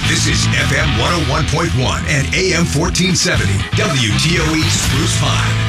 This is FM 101.1 and AM 1470. WTOE Spruce Pine.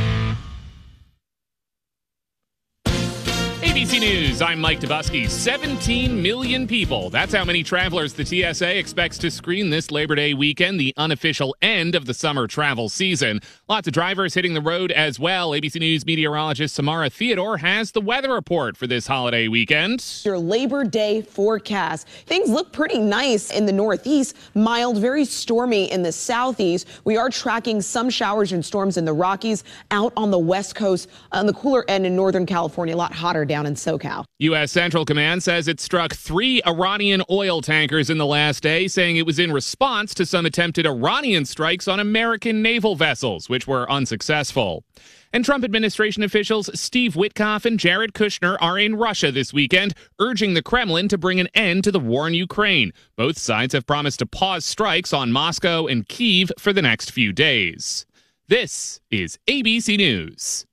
ABC News, I'm Mike Dubusky. 17 million people. That's how many travelers the TSA expects to screen this Labor Day weekend, the unofficial end of the summer travel season. Lots of drivers hitting the road as well. ABC News meteorologist Samara Theodore has the weather report for this holiday weekend. Your Labor Day forecast. Things look pretty nice in the northeast, mild, very stormy in the southeast. We are tracking some showers and storms in the Rockies, out on the west coast, on the cooler end in Northern California, a lot hotter down in SoCal. U.S. Central Command says it struck 3 Iranian oil tankers in the last day, saying it was in response to some attempted Iranian strikes on American naval vessels, which were unsuccessful. And Trump administration officials Steve Witkoff and Jared Kushner are in Russia this weekend, urging the Kremlin to bring an end to the war in Ukraine. Both sides have promised to pause strikes on Moscow and Kyiv for the next few days. This is ABC News.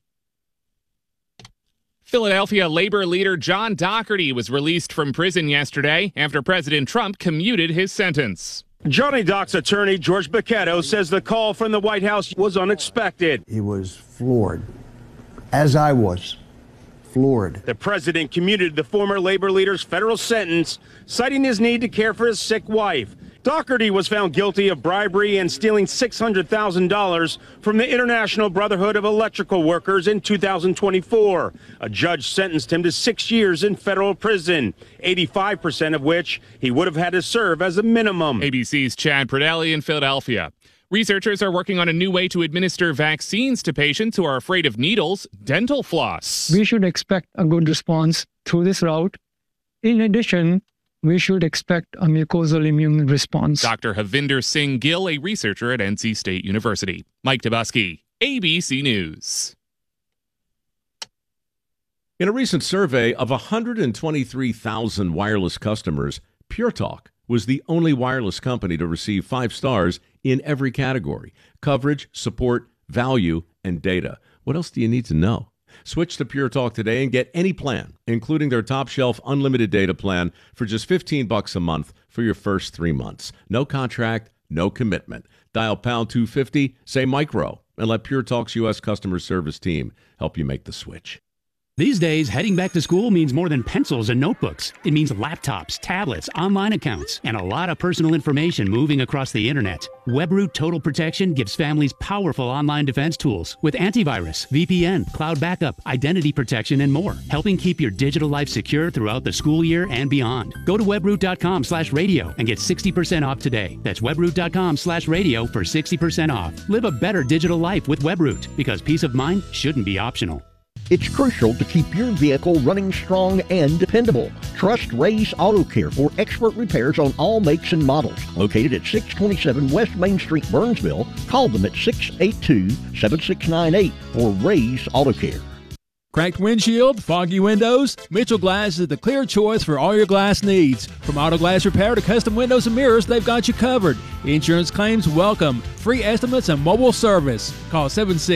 Philadelphia labor leader John Doherty was released from prison yesterday after President Trump commuted his sentence. Johnny Doc's attorney, George Bachetto, says the call from the White House was unexpected. He was floored, as I was floored. The president commuted the former labor leader's federal sentence, citing his need to care for his sick wife. Doherty was found guilty of bribery and stealing $600,000 from the International Brotherhood of Electrical Workers in 2024. A judge sentenced him to 6 years in federal prison, 85% of which he would have had to serve as a minimum. ABC's Chad Pradelli in Philadelphia. Researchers are working on a new way to administer vaccines to patients who are afraid of needles, dental floss. We should expect a good response through this route. In addition, we should expect a mucosal immune response. Dr. Havinder Singh Gill, a researcher at NC State University. Mike Dubusky, ABC News. In a recent survey of 123,000 wireless customers, Pure Talk was the only wireless company to receive 5 stars in every category: coverage, support, value, and data. What else do you need to know? Switch to Pure Talk today and get any plan, including their top shelf unlimited data plan, for just $15 a month for your first 3 months. No contract, no commitment. Dial pound 250, say micro, and let Pure Talk's U.S. customer service team help you make the switch. These days, heading back to school means more than pencils and notebooks. It means laptops, tablets, online accounts, and a lot of personal information moving across the internet. WebRoot Total Protection gives families powerful online defense tools with antivirus, VPN, cloud backup, identity protection, and more, helping keep your digital life secure throughout the school year and beyond. Go to webroot.com/radio and get 60% off today. That's webroot.com/radio for 60% off. Live a better digital life with WebRoot, because peace of mind shouldn't be optional. It's crucial to keep your vehicle running strong and dependable. Trust Ray's Auto Care for expert repairs on all makes and models. Located at 627 West Main Street, Burnsville, call them at 682-7698 for Ray's Auto Care. Cracked windshield, foggy windows? Mitchell Glass is the clear choice for all your glass needs. From auto glass repair to custom windows and mirrors, they've got you covered. Insurance claims welcome. Free estimates and mobile service. Call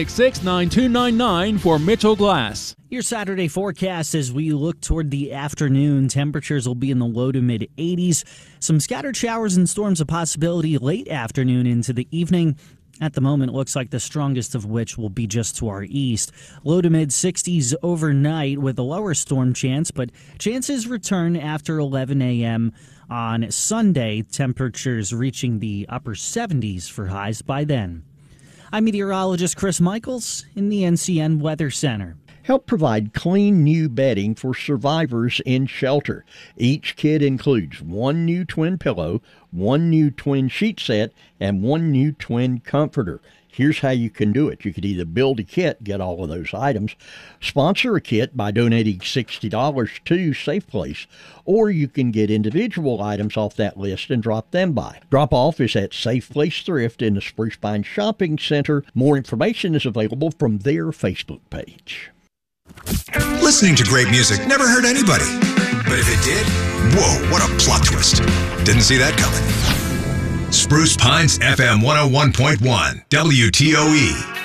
766-9299 for Mitchell Glass. Your Saturday forecast as we look toward the afternoon. Temperatures will be in the low to mid 80s. Some scattered showers and storms a possibility late afternoon into the evening. At the moment, it looks like the strongest of which will be just to our east. Low to mid 60s overnight with a lower storm chance, but chances return after 11 a.m. on Sunday. Temperatures reaching the upper 70s for highs by then. I'm meteorologist Chris Michaels in the NCN Weather Center. Help provide clean new bedding for survivors in shelter. Each kit includes 1 new twin pillow, 1 new twin sheet set, and 1 new twin comforter. Here's how you can do it. You could either build a kit, get all of those items, sponsor a kit by donating $60 to Safe Place, or you can get individual items off that list and drop them by. Drop off is at Safe Place Thrift in the Spruce Pine Shopping Center. More information is available from their Facebook page. Listening to great music never hurt anybody. But if it did, whoa, what a plot twist. Didn't see that coming. Spruce Pines FM 101.1 WTOE.